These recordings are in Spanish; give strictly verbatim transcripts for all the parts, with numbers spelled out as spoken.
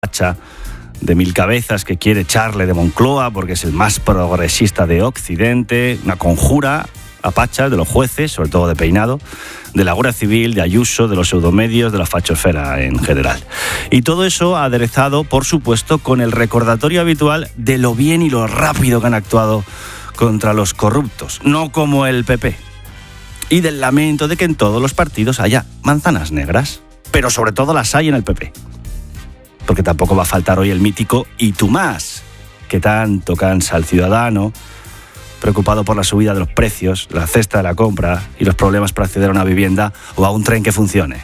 facha de mil cabezas que quiere echarle de Moncloa porque es el más progresista de Occidente, una conjura a pachas de los jueces, sobre todo de Peinado, de la Guardia Civil, de Ayuso, de los pseudomedios, de la fachosfera en general. Y todo eso aderezado, por supuesto, con el recordatorio habitual de lo bien y lo rápido que han actuado contra los corruptos, no como el P P. Y del lamento de que en todos los partidos haya manzanas negras, pero sobre todo las hay en el P P. Porque tampoco va a faltar hoy el mítico "y tú más", que tanto cansa al ciudadano, preocupado por la subida de los precios, la cesta de la compra y los problemas para acceder a una vivienda o a un tren que funcione.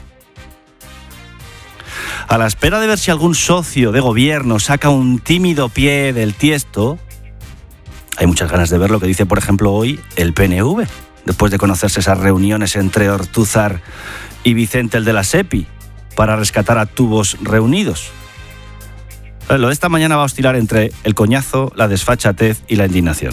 A la espera de ver si algún socio de gobierno saca un tímido pie del tiesto, hay muchas ganas de ver lo que dice, por ejemplo, hoy el P N V, después de conocerse esas reuniones entre Ortúzar y Vicente, el de la SEPI, para rescatar a tubos reunidos. Lo de esta mañana va a oscilar entre el coñazo, la desfachatez y la indignación.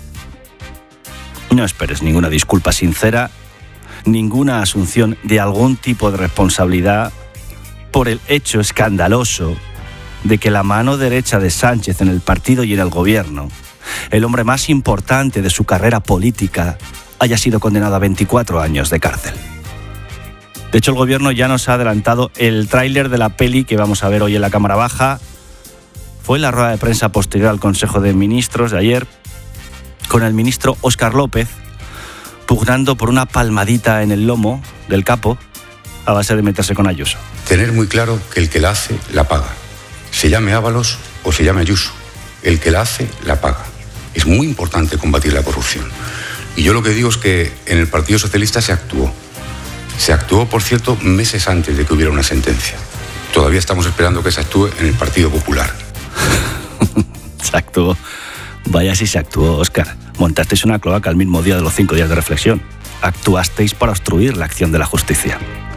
No esperes ninguna disculpa sincera, ninguna asunción de algún tipo de responsabilidad por el hecho escandaloso de que la mano derecha de Sánchez en el partido y en el gobierno, el hombre más importante de su carrera política, haya sido condenado a veinticuatro años de cárcel. De hecho, el gobierno ya nos ha adelantado el tráiler de la peli que vamos a ver hoy en la Cámara Baja. Fue la rueda de prensa posterior al Consejo de Ministros de ayer, con el ministro Óscar López pugnando por una palmadita en el lomo del capo a base de meterse con Ayuso. Tener muy claro que el que la hace, la paga. Se llame Ábalos o se llame Ayuso. El que la hace, la paga. Es muy importante combatir la corrupción. Y yo lo que digo es que en el Partido Socialista se actuó. Se actuó, por cierto, meses antes de que hubiera una sentencia. Todavía estamos esperando que se actúe en el Partido Popular. Se actuó. Vaya si se actuó, Óscar. Montasteis una cloaca el mismo día de los cinco días de reflexión. Actuasteis para obstruir la acción de la justicia.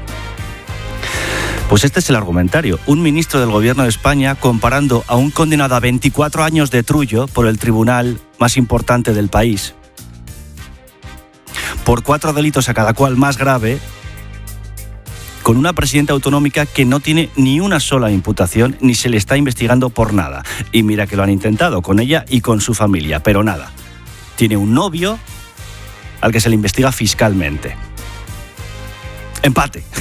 Pues este es el argumentario. Un ministro del gobierno de España comparando a un condenado a veinticuatro años de trullo por el tribunal más importante del país, por cuatro delitos a cada cual más grave, con una presidenta autonómica que no tiene ni una sola imputación ni se le está investigando por nada. Y mira que lo han intentado con ella y con su familia, pero nada. Tiene un novio al que se le investiga fiscalmente. Empate.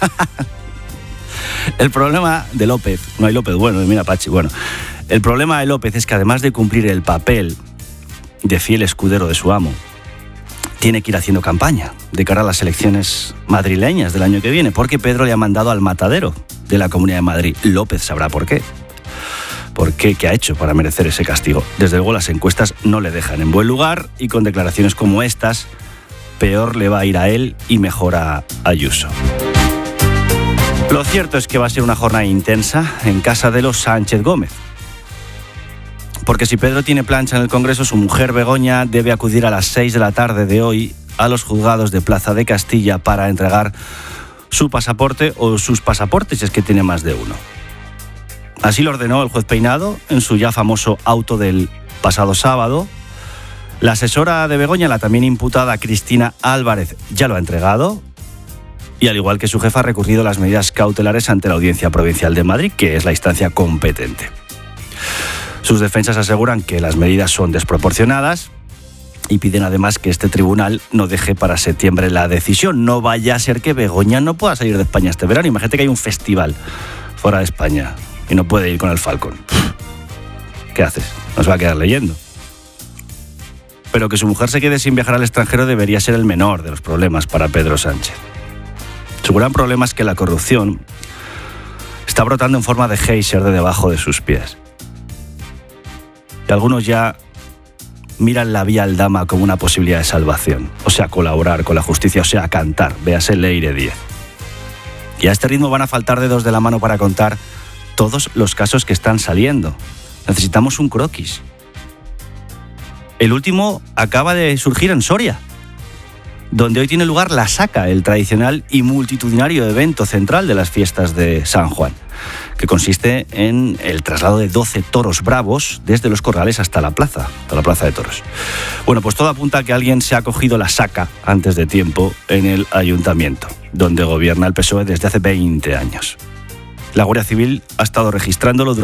El problema de López, no hay López bueno, mira Pachi, bueno. El problema de López es que además de cumplir el papel de fiel escudero de su amo, tiene que ir haciendo campaña de cara a las elecciones madrileñas del año que viene, porque Pedro le ha mandado al matadero de la Comunidad de Madrid. López sabrá por qué. ¿Por qué? ¿Qué ha hecho para merecer ese castigo? Desde luego las encuestas no le dejan en buen lugar y con declaraciones como estas, peor le va a ir a él y mejor a Ayuso. Lo cierto es que va a ser una jornada intensa en casa de los Sánchez Gómez. Porque si Pedro tiene plancha en el Congreso, su mujer Begoña debe acudir a las seis de la tarde de hoy a los juzgados de Plaza de Castilla para entregar su pasaporte o sus pasaportes, si es que tiene más de uno. Así lo ordenó el juez Peinado en su ya famoso auto del pasado sábado. La asesora de Begoña, la también imputada Cristina Álvarez, ya lo ha entregado. Y al igual que su jefa, ha recurrido las medidas cautelares ante la Audiencia Provincial de Madrid, que es la instancia competente. Sus defensas aseguran que las medidas son desproporcionadas y piden además que este tribunal no deje para septiembre la decisión. No vaya a ser que Begoña no pueda salir de España este verano. Imagínate que hay un festival fuera de España y no puede ir con el Falcon. ¿Qué haces? Nos va a quedar leyendo. Pero que su mujer se quede sin viajar al extranjero debería ser el menor de los problemas para Pedro Sánchez. Su gran problema es que la corrupción está brotando en forma de geyser de debajo de sus pies. Y algunos ya miran la vía Aldama como una posibilidad de salvación. O sea, colaborar con la justicia, o sea, cantar. Véase Leire diez. Y a este ritmo van a faltar dedos de la mano para contar todos los casos que están saliendo. Necesitamos un croquis. El último acaba de surgir en Soria, donde hoy tiene lugar la Saca, el tradicional y multitudinario evento central de las fiestas de San Juan, que consiste en el traslado de doce toros bravos desde los corrales hasta la plaza, hasta la plaza de toros. Bueno, pues todo apunta a que alguien se ha cogido la Saca antes de tiempo en el ayuntamiento, donde gobierna el P S O E desde hace veinte años. La Guardia Civil ha estado registrándolo durante